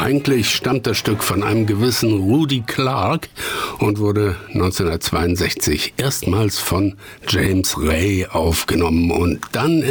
Eigentlich stammt das Stück von einem gewissen Rudy Clark und wurde 1962 erstmals von James Ray aufgenommen und dann